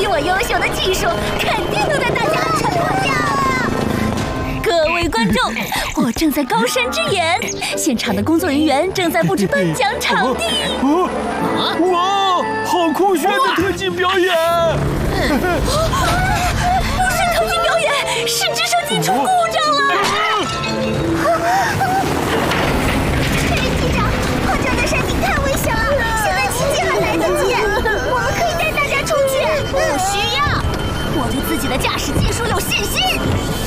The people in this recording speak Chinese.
凭我优秀的技术，肯定能带大家安全脱险。各位观众，我正在高山之眼，现场的工作人员正在布置颁奖场地。 哇，好酷炫的特技表演！ 不是特技表演，是直升机出故障了。机长，破障的山顶太危险了，现在起机还来得及，我们可以带大家出去。不需要，我对自己的驾驶技术有信心。